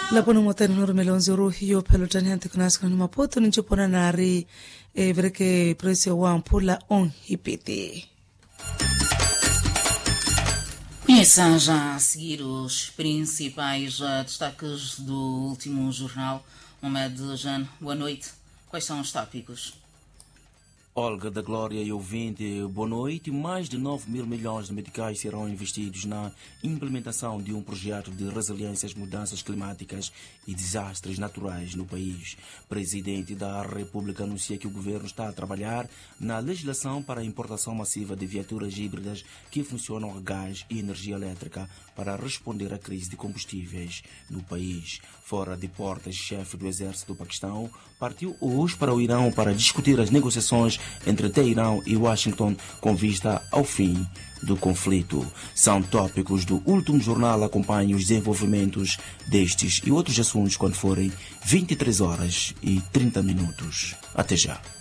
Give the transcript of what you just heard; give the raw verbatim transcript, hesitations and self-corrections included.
Lapo no motani no melonzi ro hiyo pelotani hante kunasko ni mapoto ni chopona nari e vereke preço wa ampula on hipiti. Conheça já a seguir os principais uh, destaques do último jornal. Mohamed Jean, boa noite. Quais são os tópicos? Olga da Glória e ouvinte, boa noite. Mais de nove mil milhões de meticais serão investidos na implementação de um projeto de resiliência às mudanças climáticas e desastres naturais no país. Presidente da República anuncia que o governo está a trabalhar na legislação para a importação massiva de viaturas híbridas que funcionam a gás e energia elétrica para responder à crise de combustíveis no país. Fora de portas, chefe do exército do Paquistão partiu hoje para o Irão para discutir as negociações entre Teherão e Washington com vista ao fim do conflito. São tópicos do último jornal. Acompanhe os desenvolvimentos destes e outros assuntos quando forem vinte e três horas e trinta minutos. Até já.